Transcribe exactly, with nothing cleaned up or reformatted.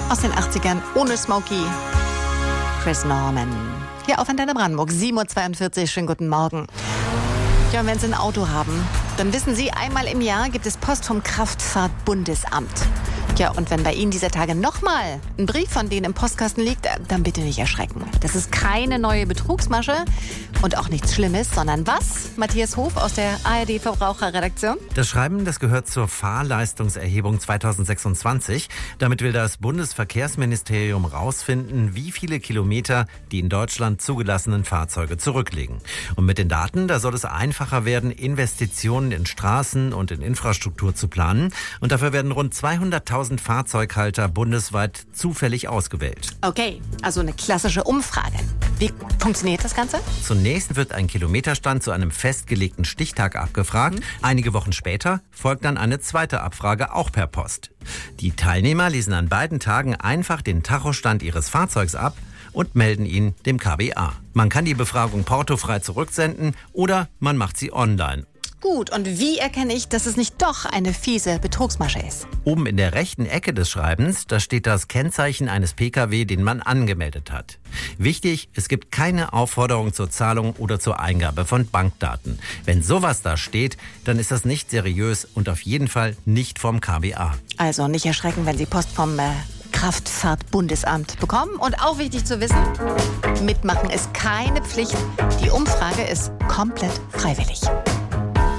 aus den achtzigern ohne Smokey. Chris Norman. Hier auf Antenne Brandenburg, sieben Uhr zweiundvierzig. Schönen guten Morgen. Ja, und wenn Sie ein Auto haben, dann wissen Sie, einmal im Jahr gibt es Post vom Kraftfahrtbundesamt. Ja, und wenn bei Ihnen dieser Tage nochmal ein Brief von denen im Postkasten liegt, dann bitte nicht erschrecken. Das ist keine neue Betrugsmasche und auch nichts Schlimmes, sondern was? Matthias Hof aus der A R D-Verbraucherredaktion. Das Schreiben, das gehört zur Fahrleistungserhebung zweitausendsechsundzwanzig. Damit will das Bundesverkehrsministerium rausfinden, wie viele Kilometer die in Deutschland zugelassenen Fahrzeuge zurücklegen. Und mit den Daten, da soll es einfacher werden, Investitionen in Straßen und in Infrastruktur zu planen. Und dafür werden rund zweihunderttausend Fahrzeughalter bundesweit zufällig ausgewählt. Okay, also eine klassische Umfrage. Wie funktioniert das Ganze? Zunächst wird ein Kilometerstand zu einem festgelegten Stichtag abgefragt. Mhm. Einige Wochen später folgt dann eine zweite Abfrage, auch per Post. Die Teilnehmer lesen an beiden Tagen einfach den Tachostand ihres Fahrzeugs ab und melden ihn dem K B A. Man kann die Befragung portofrei zurücksenden oder man macht sie online. Gut, und wie erkenne ich, dass es nicht doch eine fiese Betrugsmasche ist? Oben in der rechten Ecke des Schreibens, da steht das Kennzeichen eines Pkw, den man angemeldet hat. Wichtig, es gibt keine Aufforderung zur Zahlung oder zur Eingabe von Bankdaten. Wenn sowas da steht, dann ist das nicht seriös und auf jeden Fall nicht vom K B A. Also nicht erschrecken, wenn Sie Post vom äh, Kraftfahrtbundesamt bekommen. Und auch wichtig zu wissen, mitmachen ist keine Pflicht. Die Umfrage ist komplett freiwillig.